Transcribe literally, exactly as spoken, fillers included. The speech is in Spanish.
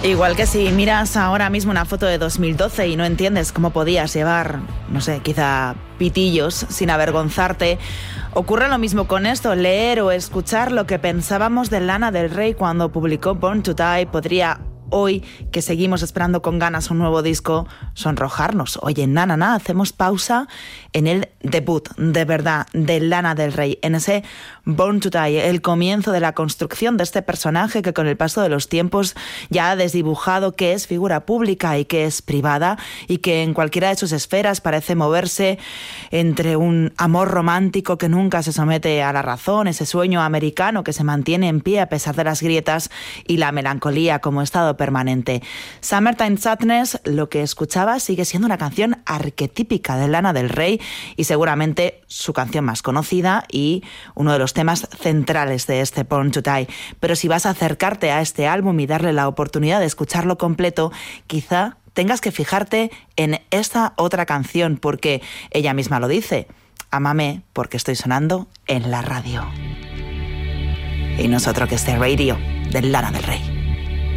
Igual que si miras ahora mismo una foto de dos mil doce y no entiendes cómo podías llevar, no sé, quizá pitillos sin avergonzarte, ocurre lo mismo con esto. Leer o escuchar lo que pensábamos de Lana del Rey cuando publicó Born to Die podría, hoy que seguimos esperando con ganas un nuevo disco, sonrojarnos. Oye, na, na, na, hacemos pausa en el debut, de verdad, de Lana del Rey, en ese Born to Die, el comienzo de la construcción de este personaje que con el paso de los tiempos ya ha desdibujado qué es figura pública y qué es privada, y que en cualquiera de sus esferas parece moverse entre un amor romántico que nunca se somete a la razón, ese sueño americano que se mantiene en pie a pesar de las grietas, y la melancolía como estado permanente. Summertime Sadness, lo que escuchaba, sigue siendo una canción arquetípica de Lana del Rey y seguramente su canción más conocida y uno de los temas centrales de este Born to Die. Pero si vas a acercarte a este álbum y darle la oportunidad de escucharlo completo, quizá tengas que fijarte en esta otra canción, porque ella misma lo dice: ámame porque estoy sonando en la radio. Y nosotros que este radio de Lana del Rey.